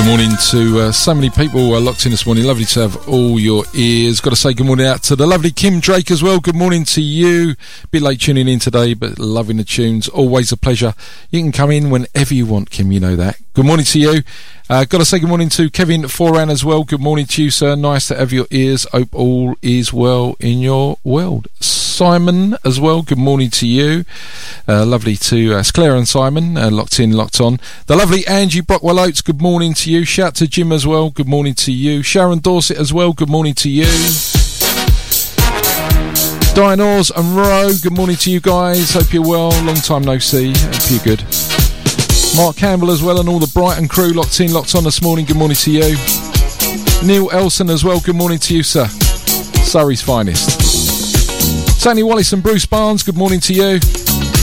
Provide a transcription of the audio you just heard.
Good morning to so many people locked in this morning. Lovely to have all your ears. Got to say good morning out to the lovely Kim Drake as well. Good morning to you. Bit late tuning in today, but loving the tunes. Always a pleasure. You can come in whenever you want, Kim, you know that. Good morning to you. Got to say good morning to Kevin Foran as well. Good morning to you, sir. Nice to have your ears. Hope all is well in your world. Simon as well. Good morning to you. Lovely to Claire and Simon, locked in, locked on. The lovely Angie Brockwell Oates. Good morning to you. Shout to Jim as well. Good morning to you. Sharon Dorset as well. Good morning to you. Diane Oars and Roe. Good morning to you guys. Hope you're well. Long time no see. Hope you're good. Mark Campbell as well, and all the Brighton crew locked in, locked on this morning. Good morning to you. Neil Elson as well. Good morning to you, sir. Surrey's finest. Tony Wallace and Bruce Barnes. Good morning to you.